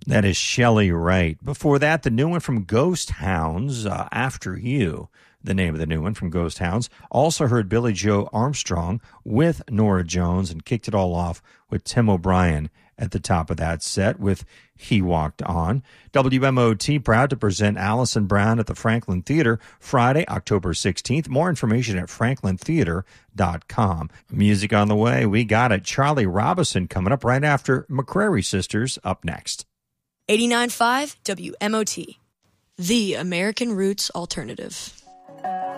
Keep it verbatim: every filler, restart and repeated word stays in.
That is Shelley Wright. Before that, the new one from Ghost Hounds, uh, After You, the name of the new one from Ghost Hounds. Also heard Billy Joe Armstrong with Norah Jones, and kicked it all off with Tim O'Brien at the top of that set with He Walked On. W M O T proud to present Alison Brown at the Franklin Theater Friday, October sixteenth. More information at franklin theater dot com. Music on the way. We got it. Charlie Robison coming up right after McCrary Sisters up next. eighty-nine point five W M O T, the American Roots Alternative.